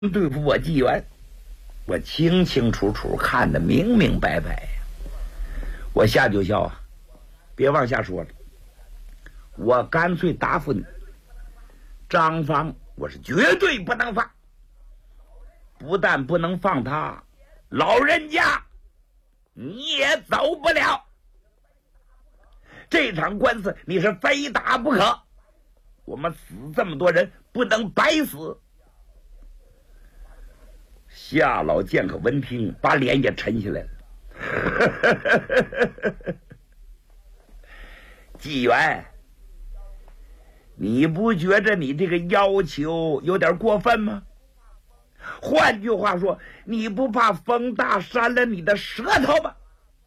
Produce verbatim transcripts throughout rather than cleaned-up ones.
对付我纪元，我清清楚楚看得明明白白呀。我夏九霄啊，别往下说了，我干脆答复你，张芳我是绝对不能放，不但不能放他，老人家你也走不了。这场官司你是非打不可，我们死这么多人不能白死。夏老剑客闻听，把脸也沉下来了。纪元，你不觉着你这个要求有点过分吗？换句话说，你不怕风大扇了你的舌头吗？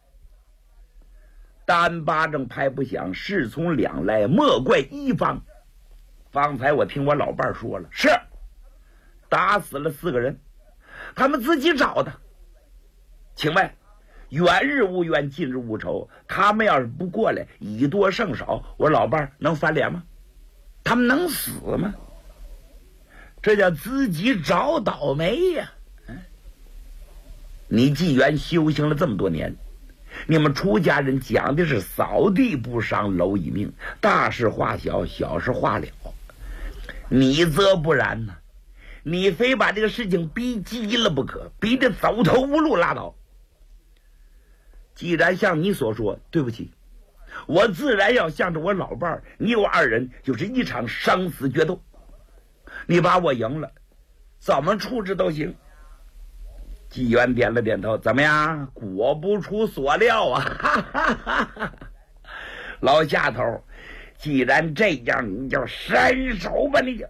单巴掌拍不响，事从两来，莫怪一方。方才我听我老伴说了，是打死了四个人，他们自己找的。请问远日无冤，近日无仇，他们要是不过来，以多胜少，我老伴能翻脸吗？他们能死吗？这叫自己找倒霉呀！嗯，你纪元修行了这么多年，你们出家人讲的是扫地不伤蝼蚁命，大事化小，小事化了。你则不然呢，你非把这个事情逼急了不可，逼得走投无路拉倒。既然像你所说，对不起，我自然要向着我老伴儿，你我二人就是一场生死决斗。你把我赢了，怎么处置都行。纪元点了点头，怎么样？果不出所料啊！哈哈哈哈，老夏头，既然这样，你就伸手吧，你就。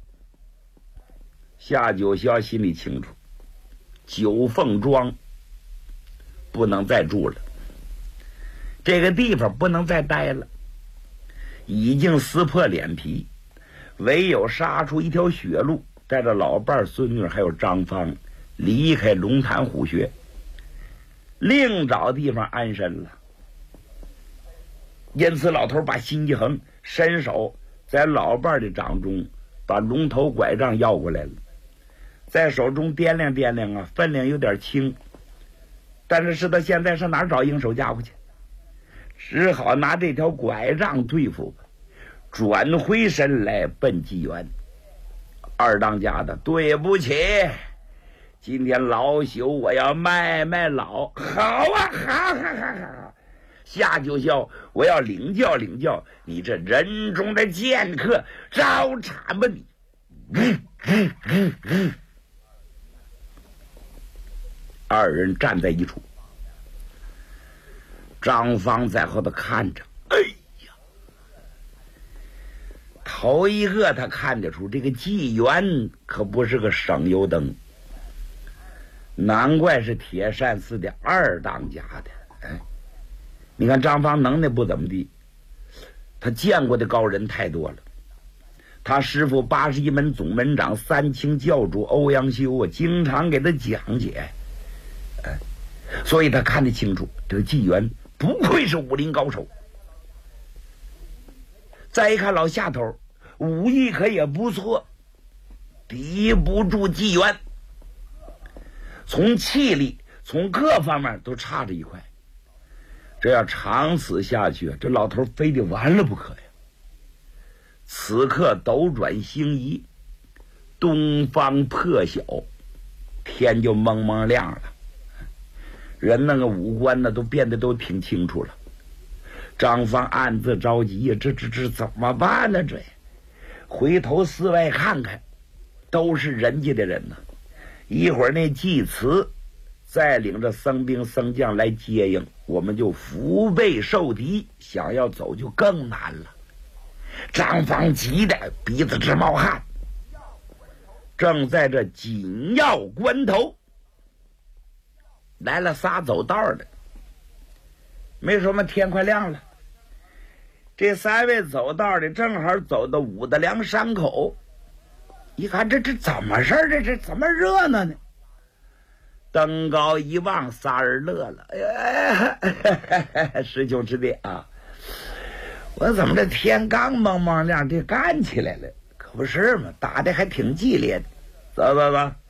夏九霄心里清楚，九凤庄不能再住了，这个地方不能再待了，已经撕破脸皮，唯有杀出一条血路，带着老伴儿、孙女还有张芳离开龙潭虎穴，另找地方安身了。因此老头把心一横，伸手在老伴儿的掌中把龙头拐杖要过来了，在手中掂量掂量啊，分量有点轻，但是是他现在上哪儿找应手家伙去？只好拿这条拐杖对付吧。转回身来奔纪元，二当家的，对不起，今天老朽我要卖卖老。好啊，好好好好，夏九霄，我要领教领教你这人中的剑客，招产吧你。嗯嗯嗯嗯，二人站在一处，张芳在后头看着。哎呀，头一个他看得出这个纪元可不是个省油灯，难怪是铁扇寺的二当家的。哎，你看张芳能耐不怎么地，他见过的高人太多了。他师父八十一门总门长三清教主欧阳修啊，经常给他讲解，哎，所以他看得清楚，这个纪元不愧是武林高手。再一看老夏头，武艺可也不错，敌不住纪元，从气力从各方面都差着一块。这要长此下去，这老头非得完了不可呀。此刻斗转星移，东方破晓，天就蒙蒙亮了，人那个五官呢都变得都挺清楚了。张芳暗自着急呀，这这这怎么办呢？这回头四外看看，都是人家的人呢。一会儿那祭祠再领着僧兵僧将来接应，我们就腹背受敌，想要走就更难了。张芳急得鼻子直冒汗。正在这紧要关头，来了仨走道的，没什么，天快亮了。这三位走道的正好走到五德梁山口，一看这这怎么事儿？这这怎么热闹呢？登高一望，仨人乐了。哎呀，师兄师弟啊，我怎么这天刚蒙蒙亮，这干起来了？可不是嘛，打的还挺激烈的。走走走，